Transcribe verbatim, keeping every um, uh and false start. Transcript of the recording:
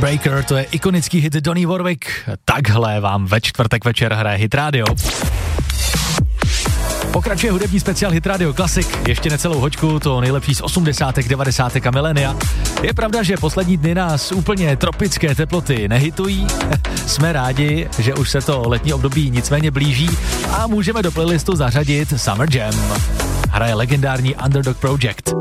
Breaker, to je ikonický hit Donny Warwick. Takhle vám ve čtvrtek večer hraje Hit Radio. Pokračuje hudební speciál Hit Radio Classic, ještě necelou hoďku, to nejlepší z osmdesátek, devadesátek a milénia. Je pravda, že poslední dny nás úplně tropické teploty nehitují. Jsme rádi, že už se to letní období nicméně blíží a můžeme do playlistu zařadit Summer Jam. Hraje legendární Underdog Project.